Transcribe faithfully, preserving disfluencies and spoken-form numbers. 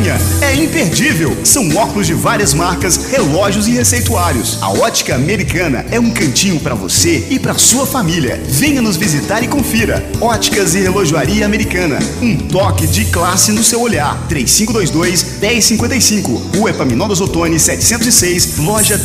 linha é imperdível. São óculos de várias marcas, relógios e receituários. A Ótica Americana é um cantinho para você e para sua família. Venha nos visitar e confira. Óticas e Relojoaria Americana. Um toque de classe no seu olhar. três cinco dois dois, um zero cinco cinco. Rua Epaminondas Ottoni, setecentos e seis, loja